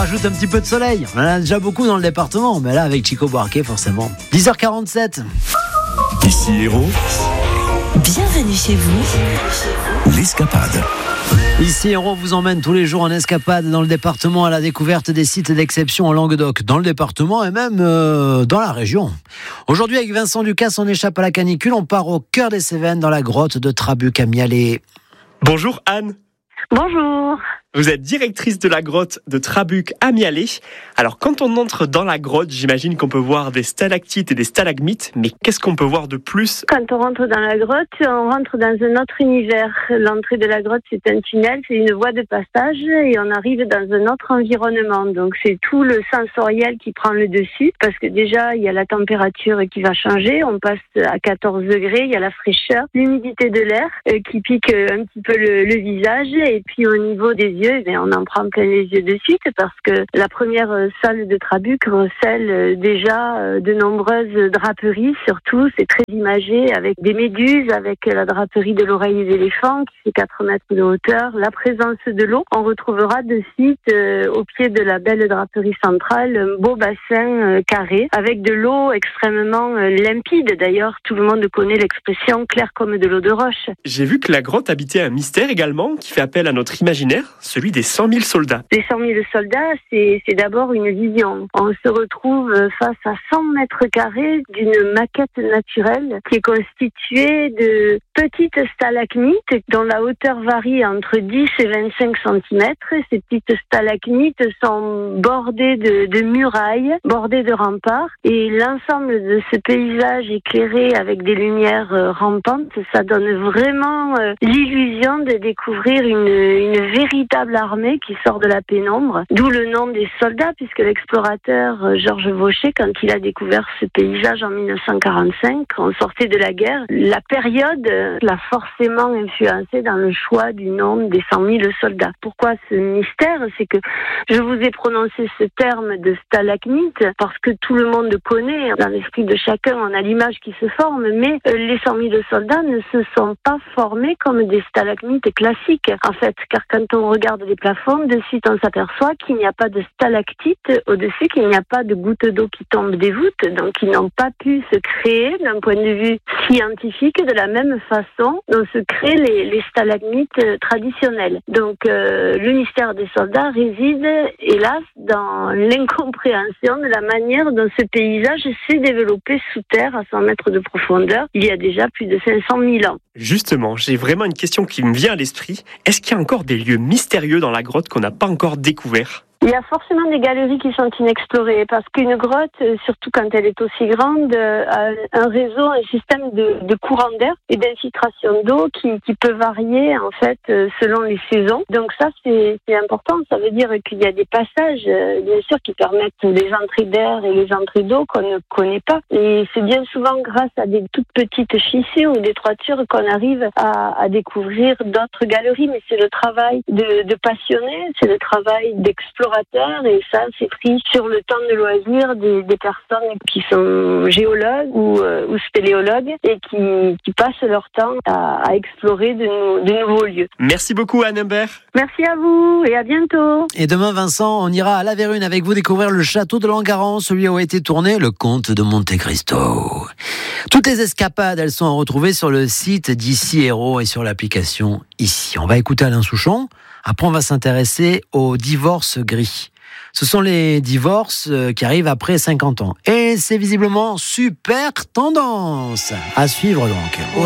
rajoute un petit peu de soleil. On en a déjà beaucoup dans le département, mais là avec Chico Buarque forcément. 10h47. Ici Héros, Bienvenue chez vous. l'escapade. Ici Héros vous emmène tous les jours en escapade dans le département à la découverte des sites d'exception en Languedoc, dans le département et même dans la région. Aujourd'hui avec Vincent Ducasse, on échappe à la canicule, on part au cœur des Cévennes dans la grotte de Trabuc à Mialet. Bonjour Anne. Bonjour. Vous êtes directrice de la grotte de Trabuc à Mialet. Alors quand on entre dans la grotte, j'imagine qu'on peut voir des stalactites et des stalagmites, mais qu'est-ce qu'on peut voir de plus ? Quand on rentre dans la grotte, on rentre dans un autre univers. L'entrée de la grotte, c'est un tunnel, c'est une voie de passage et on arrive dans un autre environnement. Donc c'est tout le sensoriel qui prend le dessus parce que déjà, il y a la température qui va changer. On passe à 14 degrés, il y a la fraîcheur, l'humidité de l'air qui pique un petit peu le visage. Et puis au niveau des yeux, on en prend plein les yeux de suite parce que la première salle de Trabuc recèle déjà de nombreuses draperies. Surtout, c'est très imagé avec des méduses, avec la draperie de l'oreille d'éléphant qui fait 4 mètres de hauteur, la présence de l'eau. On retrouvera de suite au pied de la belle draperie centrale un beau bassin carré avec de l'eau extrêmement limpide. D'ailleurs, tout le monde connaît l'expression clair comme de l'eau de roche. J'ai vu que la grotte habitait un mystère également qui fait appel à notre imaginaire, celui des 100 000 soldats. Les 100 000 soldats, c'est d'abord une vision. On se retrouve face à 100 mètres carrés d'une maquette naturelle qui est constituée de petites stalagmites dont la hauteur varie entre 10 et 25 cm. Ces petites stalagmites sont bordées de murailles, bordées de remparts. Et l'ensemble de ce paysage éclairé avec des lumières rampantes, ça donne vraiment l'illusion de découvrir une véritable armée qui sort de la pénombre, d'où le nom des soldats, puisque l'explorateur Georges Vaucher, quand il a découvert ce paysage en 1945, on sortait de la guerre, la période l'a forcément influencé dans le choix du nom des 100 000 soldats. Pourquoi ce mystère ? C'est que je vous ai prononcé ce terme de stalagmite parce que tout le monde connaît, dans l'esprit de chacun, on a l'image qui se forme, mais les 100 000 soldats ne se sont pas formés comme des stalagmites classiques, en fait, car quand on regarde les plafonds, de suite on s'aperçoit qu'il n'y a pas de stalactite au-dessus, qu'il n'y a pas de gouttes d'eau qui tombent des voûtes, donc ils n'ont pas pu se créer d'un point de vue scientifique de la même façon dont se créent les stalagmites traditionnelles. Donc le mystère des soldats réside, hélas, dans l'incompréhension de la manière dont ce paysage s'est développé sous terre à 100 mètres de profondeur il y a déjà plus de 500 000 ans. Justement, j'ai vraiment une question qui me vient à l'esprit. Est-ce qu'il y a encore des lieux mystérieux dans la grotte qu'on n'a pas encore découverts ? Il y a forcément des galeries qui sont inexplorées parce qu'une grotte, surtout quand elle est aussi grande, a un réseau, un système de courant d'air et d'infiltration d'eau qui peut varier en fait selon les saisons. Donc ça c'est important, ça veut dire qu'il y a des passages bien sûr qui permettent les entrées d'air et les entrées d'eau qu'on ne connaît pas. Et c'est bien souvent grâce à des toutes petites fissures ou des droitures qu'on arrive à découvrir d'autres galeries, mais c'est le travail de passionnés, c'est le travail d'explorateurs. Et ça, c'est pris sur le temps de loisir des personnes qui sont géologues ou spéléologues et qui passent leur temps à explorer de nouveaux lieux. Merci beaucoup Anne Imbert. Merci à vous et à bientôt. Et demain Vincent, on ira à La Vérune avec vous découvrir le château de Langaran, celui où a été tourné le Comte de Monte Cristo. Toutes les escapades, elles sont à retrouver sur le site d'Ici Héros et sur l'application Ici. On va écouter Alain Souchon. Après, on va s'intéresser aux divorces gris. Ce sont les divorces qui arrivent après 50 ans. Et c'est visiblement super tendance. À suivre donc.